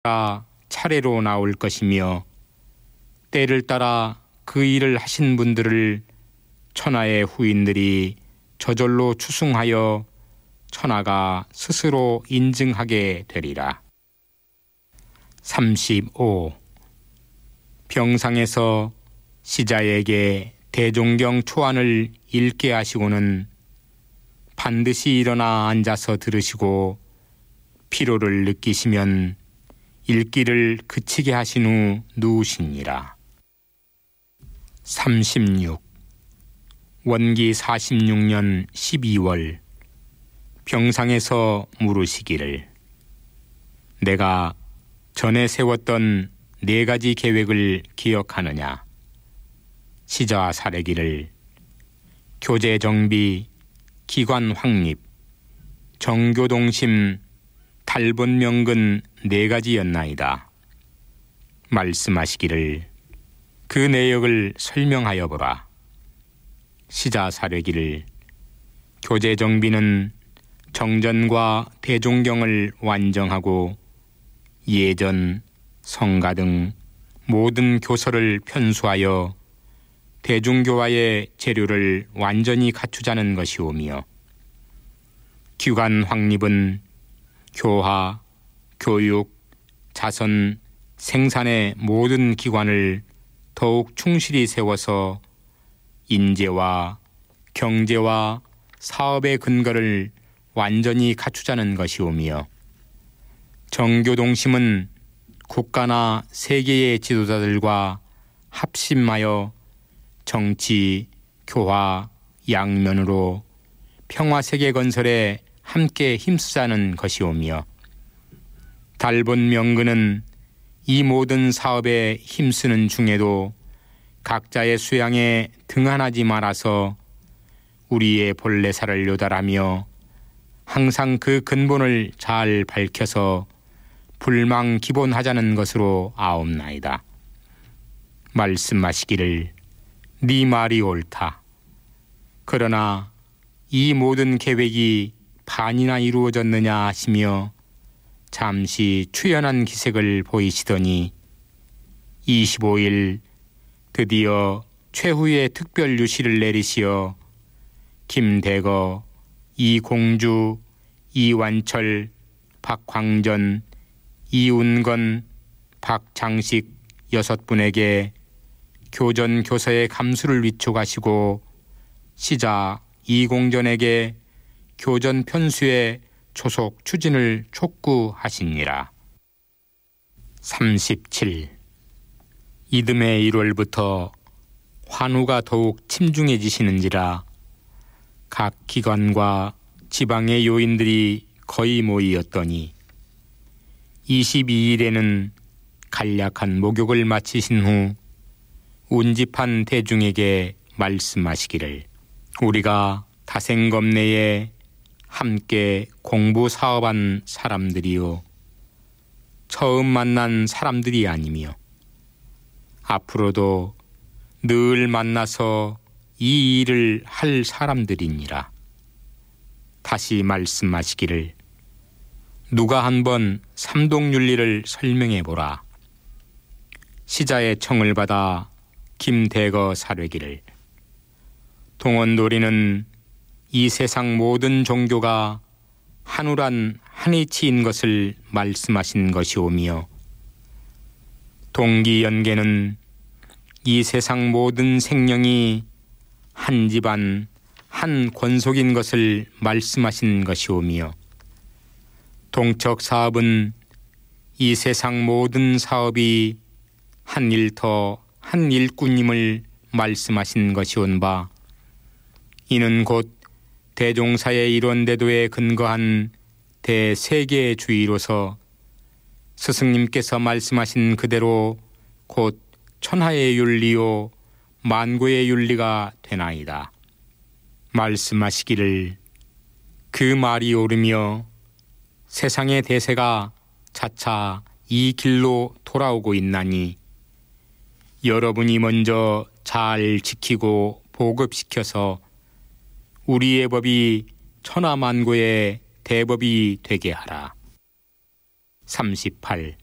따라 차례로 나올 것이며 때를 따라 그 일을 하신 분들을 천하의 후인들이 저절로 추승하여 천하가 스스로 인증하게 되리라. 35. 병상에서 시자에게 대종경 초안을 읽게 하시고는 반드시 일어나 앉아서 들으시고 피로를 느끼시면 읽기를 그치게 하신 후 누우시니라. 36. 원기 46년 12월 병상에서 물으시기를 내가 전에 세웠던 4가지 계획을 기억하느냐. 시자 사례기를 교제 정비, 기관 확립, 정교동심, 달본 명근 4가지였나이다. 말씀하시기를 그 내역을 설명하여 보라. 시자 사례기를 교제 정비는 정전과 대종경을 완정하고 예전, 성가 등 모든 교서를 편수하여 대중교화의 재료를 완전히 갖추자는 것이오며 기관 확립은 교화, 교육, 자선, 생산의 모든 기관을 더욱 충실히 세워서 인재와 경제와 사업의 근거를 완전히 갖추자는 것이오며 정교동심은 국가나 세계의 지도자들과 합심하여 정치, 교화, 양면으로 평화세계 건설에 함께 힘쓰자는 것이오며 달본 명근은 이 모든 사업에 힘쓰는 중에도 각자의 수양에 등한하지 말아서 우리의 본래사를 요달하며 항상 그 근본을 잘 밝혀서 불망기본하자는 것으로 아옵나이다. 말씀하시기를 네 말이 옳다. 그러나 이 모든 계획이 반이나 이루어졌느냐 하시며 잠시 추연한 기색을 보이시더니 25일 드디어 최후의 특별 유시를 내리시어 김대거, 이공주, 이완철, 박광전, 이운건, 박장식 6분에게 교전 교서의 감수를 위촉하시고 시자 이공전에게 교전 편수의 조속 추진을 촉구하시니라. 37. 이듬해 1월부터 환우가 더욱 침중해지시는지라 각 기관과 지방의 요인들이 거의 모이었더니 22일에는 간략한 목욕을 마치신 후 운집한 대중에게 말씀하시기를 우리가 다생검 내에 함께 공부 사업한 사람들이요 처음 만난 사람들이 아니며 앞으로도 늘 만나서 이 일을 할 사람들이니라. 다시 말씀하시기를 누가 한번 삼동윤리를 설명해보라. 시자의 청을 받아 김대거 사례기를 동원도리는 이 세상 모든 종교가 한우란 한이치인 것을 말씀하신 것이오며 동기연계는 이 세상 모든 생명이 한 집안 한 권속인 것을 말씀하신 것이오며 동척사업은 이 세상 모든 사업이 한 일터 한 일꾼임을 말씀하신 것이온바 이는 곧 대종사의 이론대도에 근거한 대세계주의로서 스승님께서 말씀하신 그대로 곧 천하의 윤리요 만고의 윤리가 되나이다. 말씀하시기를 그 말이 옳으며 세상의 대세가 차차 이 길로 돌아오고 있나니 여러분이 먼저 잘 지키고 보급시켜서 우리의 법이 천하만고의 대법이 되게 하라. 38.